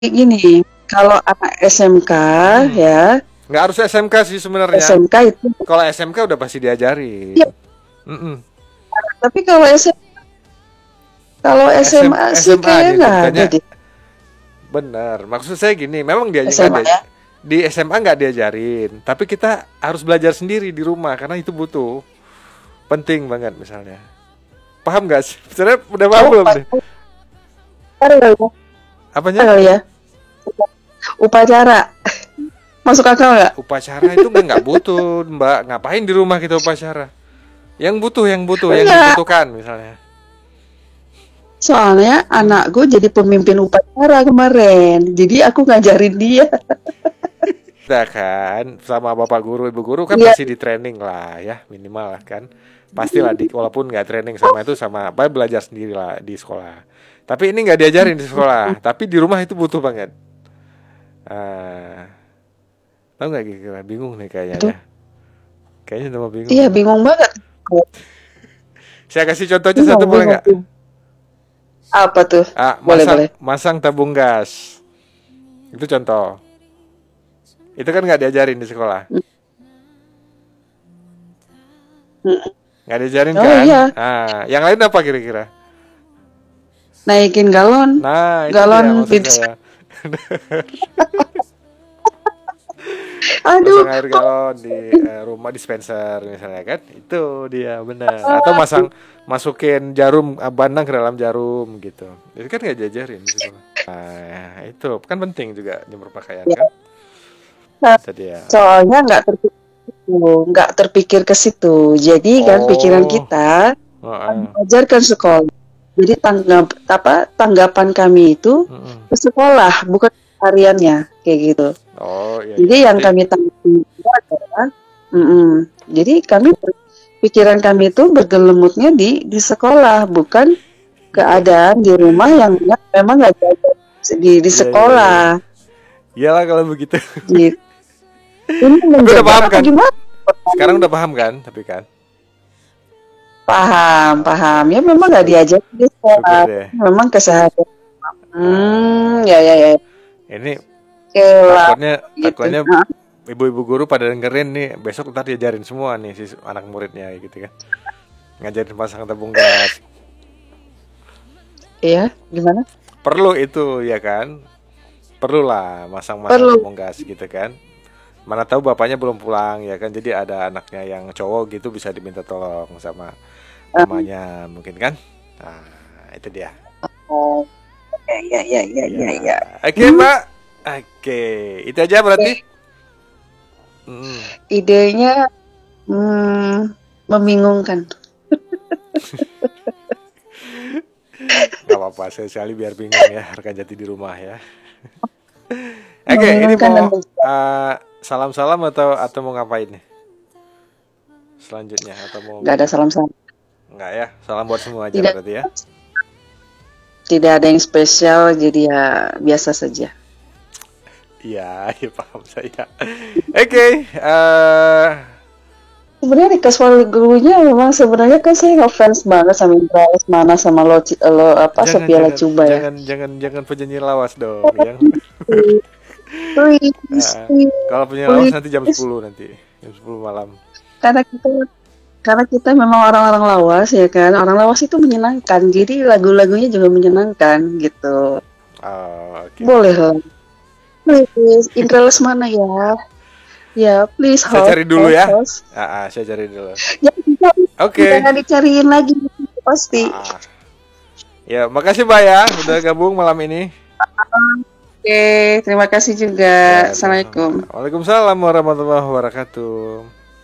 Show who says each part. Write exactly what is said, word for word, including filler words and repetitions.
Speaker 1: gini, kalau anak S M K
Speaker 2: Mm-mm.
Speaker 1: ya,
Speaker 2: Nggak harus S M K sih sebenarnya.
Speaker 1: S M K itu
Speaker 2: Kalau S M K udah pasti
Speaker 1: ya,
Speaker 2: diajarin. Mm-mm.
Speaker 1: tapi kalau S M, kalau
Speaker 2: SM,
Speaker 1: S M A sih
Speaker 2: S M A
Speaker 1: kayaknya
Speaker 2: nih
Speaker 1: nggak ada
Speaker 2: ceritanya.
Speaker 1: deh.
Speaker 2: Bener. Maksud saya gini, memang dia nggak
Speaker 1: S M A
Speaker 2: dia
Speaker 1: ya.
Speaker 2: di S M A nggak diajarin, tapi kita harus belajar sendiri di rumah karena itu butuh, penting banget misalnya. Paham nggak sih? Sebenarnya udah paham
Speaker 1: Oh,
Speaker 2: belum nih?
Speaker 1: upacara kali ya,
Speaker 2: Apanya?
Speaker 1: kali ya, upacara. Masuk akal nggak?
Speaker 2: Upacara itu nggak nggak butuh, Mbak. Ngapain di rumah kita upacara? Yang butuh, yang butuh, yang
Speaker 1: Enggak,
Speaker 2: dibutuhkan misalnya.
Speaker 1: soalnya
Speaker 2: Hmm.
Speaker 1: anakku jadi pemimpin upacara kemarin. Jadi aku ngajarin dia.
Speaker 2: Udah kan, sama bapak guru, ibu guru kan
Speaker 1: Iya,
Speaker 2: pasti di training lah ya, minimal lah kan. Pastilah di walaupun nggak training sama itu sama apa belajar sendiri lah di sekolah. Tapi ini nggak diajarin di sekolah, tapi di rumah itu butuh banget. Ah, tahu nggak kira bingung nih kayaknya
Speaker 1: itu.
Speaker 2: ya. Kayaknya udah mau bingung
Speaker 1: Iya,
Speaker 2: nih.
Speaker 1: bingung banget.
Speaker 2: Saya kasih contohnya satu
Speaker 1: Bingung,
Speaker 2: boleh
Speaker 1: bingung.
Speaker 2: nggak?
Speaker 1: bingung. Apa tuh?
Speaker 2: Ah,
Speaker 1: Boleh,
Speaker 2: masang
Speaker 1: boleh.
Speaker 2: masang tabung gas. Itu contoh. Itu kan nggak diajarin di sekolah.
Speaker 1: Mm.
Speaker 2: Nggak diajarin
Speaker 1: Oh
Speaker 2: kan?
Speaker 1: iya,
Speaker 2: Ah, yang lain apa kira-kira?
Speaker 1: naikin galon,
Speaker 2: Nah, itu
Speaker 1: galon
Speaker 2: dia maksud
Speaker 1: bensin.
Speaker 2: saya.
Speaker 1: Aduh,
Speaker 2: Masang air
Speaker 1: kok
Speaker 2: galon di eh, rumah dispenser misalnya kan. Itu dia benar. Atau masang masukin jarum ah, bandang ke dalam jarum gitu. Itu kan nggak diajarin di sekolah. Nah, itu kan penting juga jemur pakaian kan.
Speaker 1: ya,
Speaker 2: Itu dia.
Speaker 1: soalnya nggak terpikir, nggak terpikir ke situ. Jadi kan pikiran
Speaker 2: Oh,
Speaker 1: kita
Speaker 2: heeh.
Speaker 1: ajarkan sekolah. Jadi tanggap apa tanggapan kami itu
Speaker 2: Mm-mm.
Speaker 1: ke sekolah, bukan hariannya kayak gitu.
Speaker 2: Oh, iya
Speaker 1: Jadi
Speaker 2: iya.
Speaker 1: yang
Speaker 2: Berarti
Speaker 1: kami tanggapi itu adalah, mm-mm. Jadi kami pikiran kami itu bergelemutnya di di sekolah, bukan keadaan di rumah yang memang nggak ada di di
Speaker 2: iya iya iya.
Speaker 1: sekolah.
Speaker 2: Iyalah kalau begitu.
Speaker 1: Gitu. Ini
Speaker 2: Tapi udah
Speaker 1: menjebak
Speaker 2: paham
Speaker 1: apa
Speaker 2: kan?
Speaker 1: gimana?
Speaker 2: Sekarang udah paham kan? Tapi kan.
Speaker 1: Paham, paham.
Speaker 2: Oke,
Speaker 1: Ya memang nggak
Speaker 2: syukur.
Speaker 1: diajar di
Speaker 2: Syukur
Speaker 1: sekolah.
Speaker 2: deh.
Speaker 1: Memang keseharian. Hmm, ya
Speaker 2: Ah,
Speaker 1: ya ya.
Speaker 2: ini
Speaker 1: Oke lah,
Speaker 2: takutnya
Speaker 1: gitu.
Speaker 2: takutnya
Speaker 1: Nah,
Speaker 2: ibu-ibu guru pada dengerin nih besok ntar diajarin semua nih si anak muridnya gitu kan. Ngajarin pasang tabung gas.
Speaker 1: iya, gimana?
Speaker 2: Perlu itu ya kan? Perlulah masang-masang
Speaker 1: Perlu.
Speaker 2: tabung gas gitu kan. Mana tahu bapaknya belum pulang ya kan. Jadi ada anaknya yang cowok gitu bisa diminta tolong sama
Speaker 1: Um,
Speaker 2: mamanya mungkin kan. Nah, itu dia.
Speaker 1: oh, ya ya ya ya
Speaker 2: Ya.
Speaker 1: ya ya.
Speaker 2: Oke,
Speaker 1: Hmm,
Speaker 2: Mbak. Oke, itu aja berarti.
Speaker 1: oke.
Speaker 2: Hmm.
Speaker 1: Idenya hmm, membingungkan.
Speaker 2: Gak apa-apa, sekali biar bingung ya rekan jati di rumah ya. Oke, ini
Speaker 1: Membingungkan dan
Speaker 2: mau
Speaker 1: menjebak.
Speaker 2: uh, salam-salam atau atau mau ngapain nih selanjutnya atau mau
Speaker 1: Nggak ada salam-salam.
Speaker 2: enggak ya? Salam buat semua aja
Speaker 1: Tidak,
Speaker 2: berarti ya.
Speaker 1: tidak ada yang spesial, jadi ya biasa saja.
Speaker 2: Iya, ya paham saya. Oke, eh
Speaker 1: Sebenarnya request for gurunya memang sebenarnya kan saya ngefans banget sama Indra Lesmana sama lo, lo apa
Speaker 2: jangan
Speaker 1: Sophia
Speaker 2: jangan
Speaker 1: Lacuba ya.
Speaker 2: jangan jangan jangan penyanyi lawas dong yang
Speaker 1: Please,
Speaker 2: uh, kalau penyanyi lawas
Speaker 1: please,
Speaker 2: nanti jam
Speaker 1: please.
Speaker 2: sepuluh nanti. Jam sepuluh malam.
Speaker 1: Karena kita karena kita memang orang-orang lawas ya kan. Orang lawas itu menyenangkan. Jadi lagu-lagunya juga menyenangkan gitu.
Speaker 2: Oh, oke
Speaker 1: Boleh
Speaker 2: oke.
Speaker 1: lah. Please, Indra Lesmana ya. Ya, please
Speaker 2: Saya
Speaker 1: host,
Speaker 2: cari dulu
Speaker 1: host,
Speaker 2: ya.
Speaker 1: host.
Speaker 2: Ah, ah, saya cari dulu.
Speaker 1: Ya, bisa,
Speaker 2: Oke.
Speaker 1: jangan dicariin lagi pasti.
Speaker 2: Ah, ah. Ya, makasih Mbak ya udah gabung malam ini.
Speaker 1: Oke, terima kasih juga.
Speaker 2: Ya, sama-sama.
Speaker 1: Assalamualaikum.
Speaker 2: Waalaikumsalam warahmatullahi wabarakatuh.